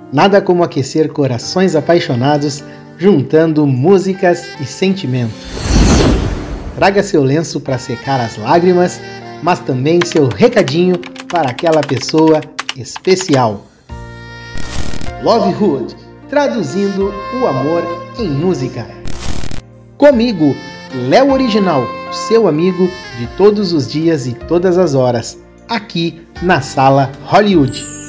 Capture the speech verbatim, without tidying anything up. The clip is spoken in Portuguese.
Nada como aquecer corações apaixonados, juntando músicas e sentimento. Traga seu lenço para secar as lágrimas, mas também seu recadinho para aquela pessoa especial. Lovehood, traduzindo o amor em música. Comigo, Léo Original, seu amigo de todos os dias e todas as horas, aqui na Sala Hollywood.